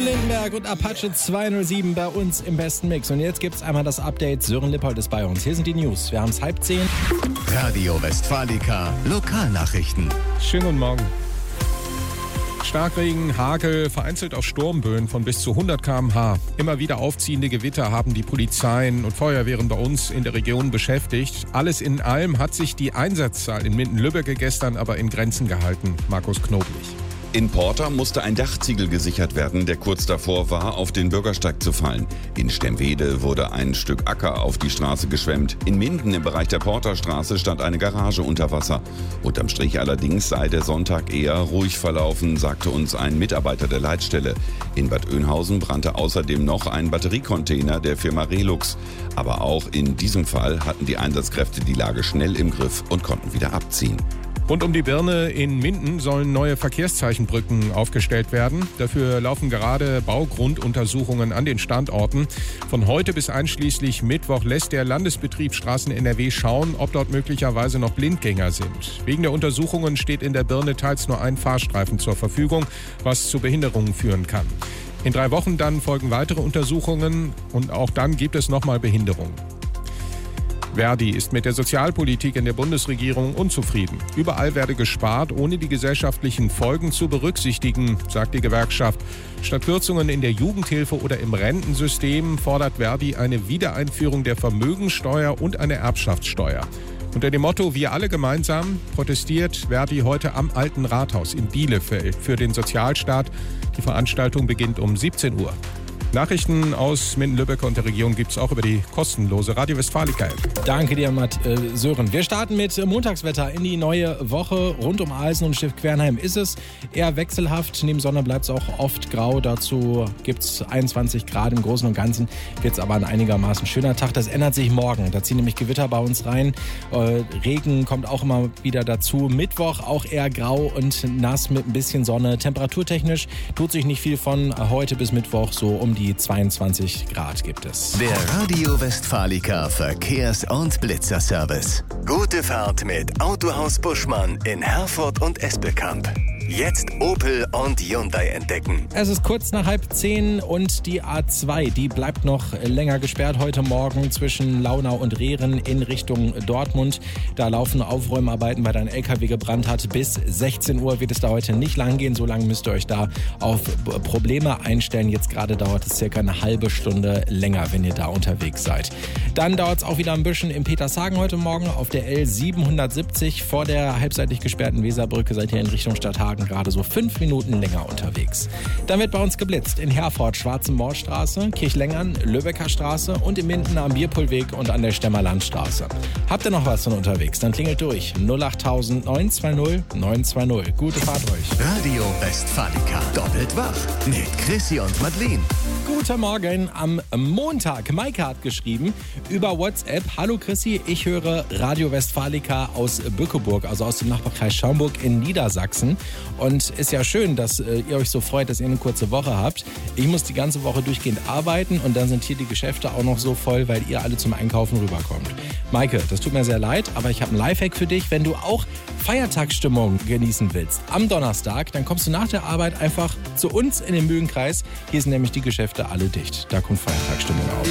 Lindenberg und Apache 207 bei uns im besten Mix. Und jetzt gibt's einmal das Update. Sören Lippold ist bei uns. Hier sind die News. Wir haben es 9:30. Radio Westfalica Lokalnachrichten. Schönen guten Morgen. Starkregen, Hagel, vereinzelt auch Sturmböen von bis zu 100 km/h. Immer wieder aufziehende Gewitter haben die Polizeien und Feuerwehren bei uns in der Region beschäftigt. Alles in allem hat sich die Einsatzzahl in Minden-Lübbecke gestern aber in Grenzen gehalten. Markus Knoblich. In Porta musste ein Dachziegel gesichert werden, der kurz davor war, auf den Bürgersteig zu fallen. In Stemwede wurde ein Stück Acker auf die Straße geschwemmt. In Minden im Bereich der Porterstraße stand eine Garage unter Wasser. Unterm Strich allerdings sei der Sonntag eher ruhig verlaufen, sagte uns ein Mitarbeiter der Leitstelle. In Bad Oeynhausen brannte außerdem noch ein Batteriecontainer der Firma Relux. Aber auch in diesem Fall hatten die Einsatzkräfte die Lage schnell im Griff und konnten wieder abziehen. Rund um die Birne in Minden sollen neue Verkehrszeichenbrücken aufgestellt werden. Dafür laufen gerade Baugrunduntersuchungen an den Standorten. Von heute bis einschließlich Mittwoch lässt der Landesbetrieb Straßen NRW schauen, ob dort möglicherweise noch Blindgänger sind. Wegen der Untersuchungen steht in der Birne teils nur ein Fahrstreifen zur Verfügung, was zu Behinderungen führen kann. In 3 Wochen dann folgen weitere Untersuchungen und auch dann gibt es nochmal Behinderungen. Verdi ist mit der Sozialpolitik in der Bundesregierung unzufrieden. Überall werde gespart, ohne die gesellschaftlichen Folgen zu berücksichtigen, sagt die Gewerkschaft. Statt Kürzungen in der Jugendhilfe oder im Rentensystem fordert Verdi eine Wiedereinführung der Vermögensteuer und eine Erbschaftssteuer. Unter dem Motto „Wir alle gemeinsam" protestiert Verdi heute am Alten Rathaus in Bielefeld für den Sozialstaat. Die Veranstaltung beginnt um 17 Uhr. Nachrichten aus Minden-Lübbecke und der Region gibt es auch über die kostenlose Radio Westfalica-App. Danke dir, Sören. Wir starten mit Montagswetter in die neue Woche. Rund um Alsen und Stift Quernheim ist es eher wechselhaft. Neben Sonne bleibt es auch oft grau. Dazu gibt es 21 Grad. Im Großen und Ganzen wird es aber ein einigermaßen schöner Tag. Das ändert sich morgen. Da ziehen nämlich Gewitter bei uns rein. Regen kommt auch immer wieder dazu. Mittwoch auch eher grau und nass mit ein bisschen Sonne. Temperaturtechnisch tut sich nicht viel von heute bis Mittwoch. So um die 22 Grad gibt es. Der Radio Westfalica Verkehrs- und Blitzerservice. Gute Fahrt mit Autohaus Buschmann in Herford und Espelkamp. Jetzt Opel und Hyundai entdecken. Es ist kurz nach 9:30 und die A2, die bleibt noch länger gesperrt heute Morgen zwischen Launau und Rehren in Richtung Dortmund. Da laufen Aufräumarbeiten, weil da ein LKW gebrannt hat. Bis 16 Uhr wird es da heute nicht lang gehen. So lange müsst ihr euch da auf Probleme einstellen. Jetzt gerade dauert es circa eine halbe Stunde länger, wenn ihr da unterwegs seid. Dann dauert es auch wieder ein bisschen in Petershagen heute Morgen auf der L770 vor der halbseitig gesperrten Weserbrücke. Seid ihr in Richtung Stadthagen gerade so 5 Minuten länger unterwegs. Dann wird bei uns geblitzt in Herford, Schwarze Moorstraße, Kirchlengern, Lübecker Straße und in Minden am Bierpohlweg und an der Stemmerlandstraße. Habt ihr noch was von unterwegs? Dann klingelt durch 08000 920 920. Gute Fahrt euch. Radio Westfalica. Doppelt wach mit Chrissy und Madeleine. Guten Morgen am Montag. Maike hat geschrieben über WhatsApp: Hallo Chrissy, ich höre Radio Westfalica aus Bückeburg, also aus dem Nachbarkreis Schaumburg in Niedersachsen. Und ist ja schön, dass ihr euch so freut, dass ihr eine kurze Woche habt. Ich muss die ganze Woche durchgehend arbeiten und dann sind hier die Geschäfte auch noch so voll, weil ihr alle zum Einkaufen rüberkommt. Maike, das tut mir sehr leid, aber ich habe einen Lifehack für dich. Wenn du auch Feiertagsstimmung genießen willst am Donnerstag, dann kommst du nach der Arbeit einfach zu uns in den Mühlenkreis. Hier sind nämlich die Geschäfte alle dicht. Da kommt Feiertagsstimmung auf.